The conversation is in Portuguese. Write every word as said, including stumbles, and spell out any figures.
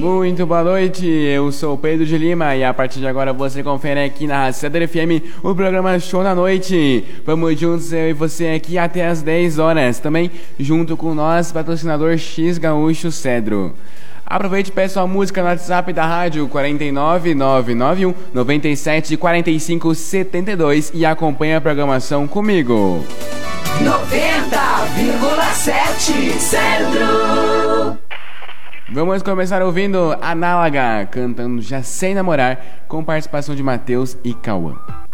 Muito boa noite, eu sou o Pedro de Lima e a partir de agora você confere aqui na Cedro F M o programa Show da Noite. Vamos juntos, eu e você aqui até as dez horas, também junto com nós, patrocinador X Gaúcho Cedro. Aproveite e peça sua música no WhatsApp da rádio quatro nove nove nove um nove sete quatro cinco sete dois e acompanhe a programação comigo. noventa vírgula sete Cedro. Vamos começar ouvindo Análoga, cantando Já Sei Namorar, com participação de Matheus e Cauã.